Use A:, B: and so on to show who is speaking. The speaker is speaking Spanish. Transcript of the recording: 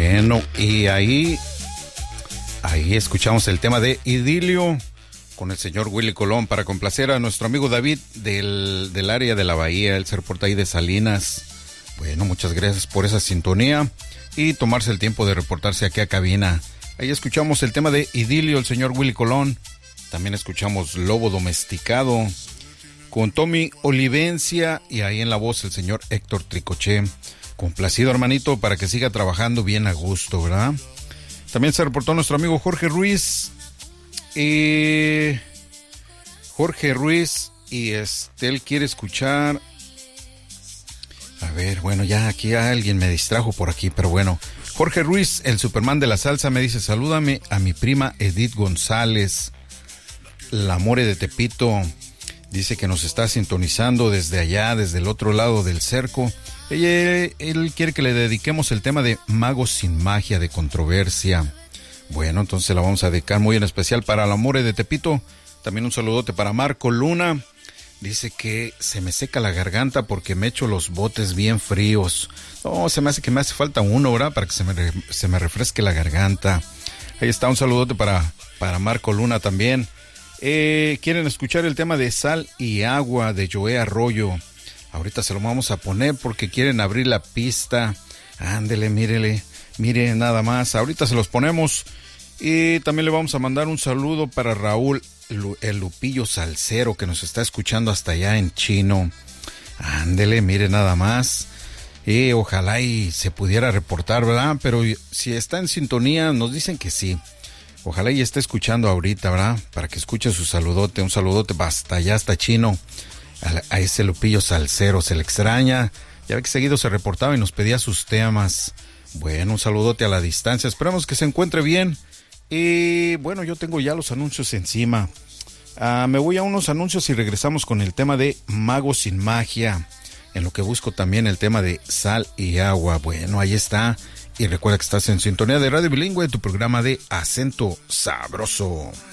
A: Bueno, y ahí escuchamos el tema de Idilio con el señor Willy Colón para complacer a nuestro amigo David del área de la Bahía. Él se reporta ahí de Salinas. Bueno, muchas gracias por esa sintonía y tomarse el tiempo de reportarse aquí a cabina. Ahí escuchamos el tema de Idilio, el señor Willy Colón. También escuchamos Lobo Domesticado con Tommy Olivencia y ahí en la voz el señor Héctor Tricoché. Complacido, hermanito, para que siga trabajando bien a gusto, ¿verdad? También se reportó nuestro amigo Jorge Ruiz. Y él quiere escuchar. A ver, bueno, ya aquí alguien me distrajo por aquí, pero bueno. Jorge Ruiz, el Superman de la salsa, me dice: salúdame a mi prima Edith González, la More de Tepito. Dice que nos está sintonizando desde allá, desde el otro lado del cerco. Él quiere que le dediquemos el tema de Magos sin Magia, de Controversia. Bueno, entonces la vamos a dedicar muy en especial para la More de Tepito. También un saludote para Marco Luna. Dice que se me seca la garganta porque me echo los botes bien fríos. No, se me hace que me hace falta uno, ¿verdad? Para que se me refresque la garganta. Ahí está, un saludote para Marco Luna también. Quieren escuchar el tema de Sal y Agua de Joe Arroyo. Ahorita se lo vamos a poner porque quieren abrir la pista. Ándele, mire nada más. Ahorita se los ponemos. Y también le vamos a mandar un saludo para Raúl, el Lupillo Salsero, que nos está escuchando hasta allá en Chino. Ándele, mire nada más. Ojalá y se pudiera reportar, ¿verdad? Pero si está en sintonía, nos dicen que sí. Ojalá y esté escuchando ahorita, ¿verdad? Para que escuche su saludote. Un saludote hasta allá, hasta Chino. A ese Lupillo Salsero, se le extraña. Ya ve que seguido se reportaba y nos pedía sus temas. Bueno, un saludote a la distancia. Esperamos que se encuentre bien. Y bueno, yo tengo ya los anuncios encima. Me voy a unos anuncios y regresamos con el tema de Magos sin Magia. En lo que busco también el tema de Sal y Agua. Bueno, ahí está. Y recuerda que estás en sintonía de Radio Bilingüe, tu programa de Acento Sabroso.